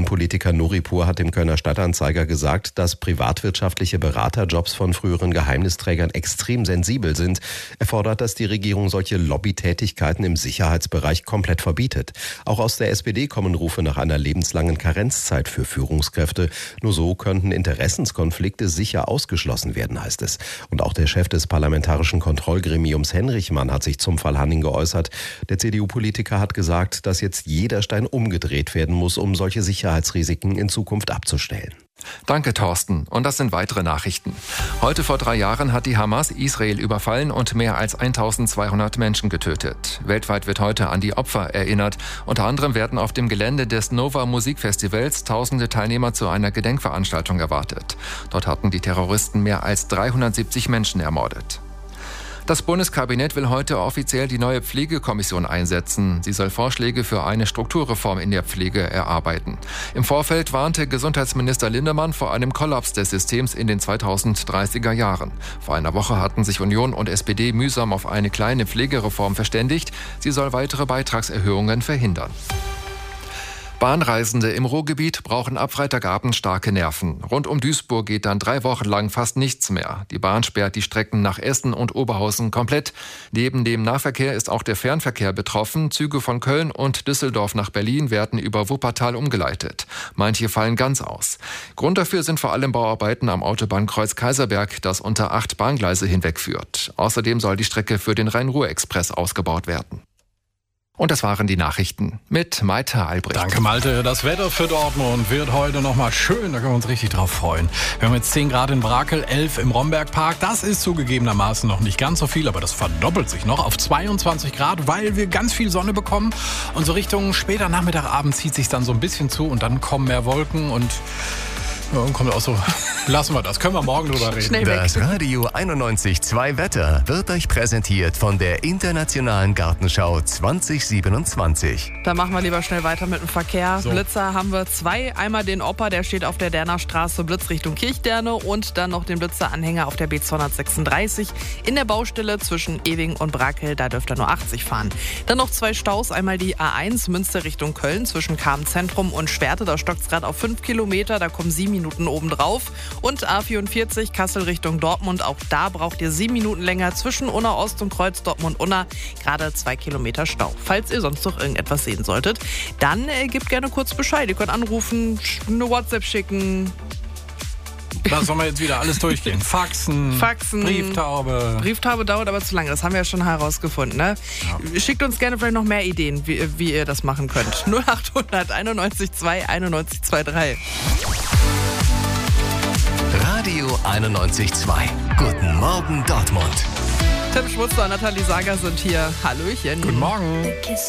CDU-Politiker Nuripur hat dem Kölner Stadtanzeiger gesagt, dass privatwirtschaftliche Beraterjobs von früheren Geheimnisträgern extrem sensibel sind. Er fordert, dass die Regierung solche Lobbytätigkeiten im Sicherheitsbereich komplett verbietet. Auch aus der SPD kommen Rufe nach einer lebenslangen Karenzzeit für Führungskräfte. Nur so könnten Interessenskonflikte sicher ausgeschlossen werden, heißt es. Und auch der Chef des Parlamentarischen Kontrollgremiums Henrichmann hat sich zum Fall Hanning geäußert. Der CDU-Politiker hat gesagt, dass jetzt jeder Stein umgedreht werden muss, um solche Sicherheitsrisiken in Zukunft abzustellen. Danke, Thorsten. Und das sind weitere Nachrichten. Heute vor 3 Jahren hat die Hamas Israel überfallen und mehr als 1200 Menschen getötet. Weltweit wird heute an die Opfer erinnert. Unter anderem werden auf dem Gelände des Nova Musikfestivals tausende Teilnehmer zu einer Gedenkveranstaltung erwartet. Dort hatten die Terroristen mehr als 370 Menschen ermordet. Das Bundeskabinett will heute offiziell die neue Pflegekommission einsetzen. Sie soll Vorschläge für eine Strukturreform in der Pflege erarbeiten. Im Vorfeld warnte Gesundheitsminister Lindemann vor einem Kollaps des Systems in den 2030er Jahren. Vor einer Woche hatten sich Union und SPD mühsam auf eine kleine Pflegereform verständigt. Sie soll weitere Beitragserhöhungen verhindern. Bahnreisende im Ruhrgebiet brauchen ab Freitagabend starke Nerven. Rund um Duisburg geht dann 3 Wochen lang fast nichts mehr. Die Bahn sperrt die Strecken nach Essen und Oberhausen komplett. Neben dem Nahverkehr ist auch der Fernverkehr betroffen. Züge von Köln und Düsseldorf nach Berlin werden über Wuppertal umgeleitet. Manche fallen ganz aus. Grund dafür sind vor allem Bauarbeiten am Autobahnkreuz Kaiserberg, das unter 8 Bahngleise hinwegführt. Außerdem soll die Strecke für den Rhein-Ruhr-Express ausgebaut werden. Und das waren die Nachrichten mit Malte Albrecht. Danke, Malte. Das Wetter für Dortmund wird heute nochmal schön. Da können wir uns richtig drauf freuen. Wir haben jetzt 10 Grad in Brakel, 11 im Rombergpark. Das ist zugegebenermaßen noch nicht ganz so viel, aber das verdoppelt sich noch auf 22 Grad, weil wir ganz viel Sonne bekommen. Und so Richtung später Nachmittag, Abend zieht sich dann so ein bisschen zu und dann kommen mehr Wolken und kommt auch so. Lassen wir das. Können wir morgen drüber reden. Das Radio 91.2 Wetter wird euch präsentiert von der Internationalen Gartenschau 2027. Da machen wir lieber schnell weiter mit dem Verkehr. So. Blitzer haben wir 2. Einmal den Opa, der steht auf der Derner Straße, Blitz Richtung Kirchderne. Und dann noch den Blitzeranhänger auf der B236 in der Baustelle zwischen Ewing und Brakel. Da dürft ihr nur 80 fahren. Dann noch 2 Staus. Einmal die A1 Münster Richtung Köln zwischen Cham-Zentrum und Schwerte. Da stockt es gerade auf 5 Kilometer. Da kommen 7 Minuten obendrauf. Und A44 Kassel Richtung Dortmund. Auch da braucht ihr 7 Minuten länger zwischen Unna Ost und Kreuz Dortmund-Unna. Gerade 2 Kilometer Stau. Falls ihr sonst noch irgendetwas sehen solltet, dann gebt gerne kurz Bescheid. Ihr könnt anrufen, eine WhatsApp schicken. Da sollen wir jetzt wieder alles durchgehen. Faxen, Brieftaube. Brieftaube dauert aber zu lange, das haben wir ja schon herausgefunden. Ne? Ja. Schickt uns gerne vielleicht noch mehr Ideen, wie ihr das machen könnt. 0800 91 2 91 23. Radio 91.2. Guten Morgen, Dortmund. Tim Schmutzer und Nathalie Sager sind hier. Hallöchen. Guten Morgen.